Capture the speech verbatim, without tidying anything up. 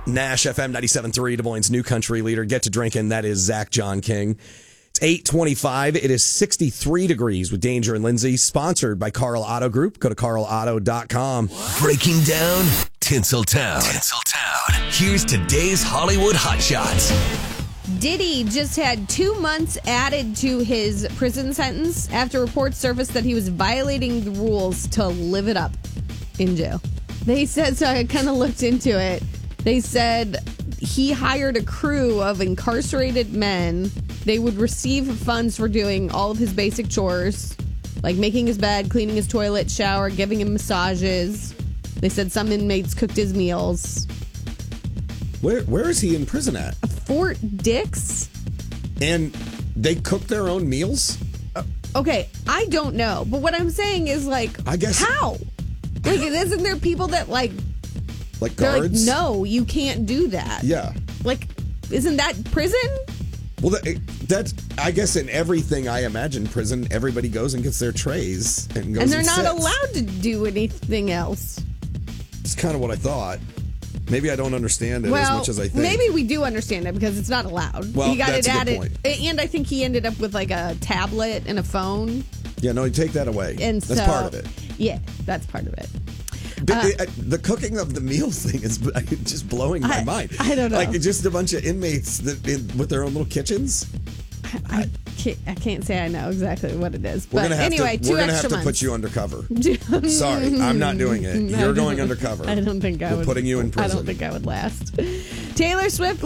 Nash F M ninety-seven point three, Des Moines' new country leader. Get to drinking. That is Zach John King. It's eight twenty-five. It is sixty-three degrees with Danger and Lindsay. Sponsored by Carl Auto Group. Go to carl auto dot com. Breaking down Tinseltown. Tinseltown. Here's today's Hollywood Hotshots. Diddy just had two months added to his prison sentence after reports surfaced that he was violating the rules to live it up in jail. They said, so I kind of looked into it. They said he hired a crew of incarcerated men. They would receive funds for doing all of his basic chores, like making his bed, cleaning his toilet, shower, giving him massages. They said some inmates cooked his meals. Where Where is he in prison at? Fort Dix. And they cook their own meals? Uh, okay, I don't know. But what I'm saying is, like, I guess how? Like, isn't there people that, like, like they're guards? like, no, you can't do that. Yeah. Like, isn't that prison? Well, that, that's, I guess in everything I imagine prison, everybody goes and gets their trays and goes And they're and not sits. allowed to do anything else. It's kind of what I thought. Maybe I don't understand it well, as much as I think. Maybe we do understand it because it's not allowed. Well, he got that's it a good added, point. and I think he ended up with like a tablet and a phone. Yeah, no, you take that away. And that's so, part of it. Yeah, that's part of it. But Uh, the, the cooking of the meals thing is just blowing my I, mind. I don't know. Like just a bunch of inmates that in, with their own little kitchens. I can't, I can't say I know exactly what it is. We're But gonna have anyway, to, two we're gonna have extra to months. put you undercover. Sorry, I'm not doing it. I You're don't- going undercover. I don't think I We're would. putting you in prison. I don't think I would last. Taylor Swift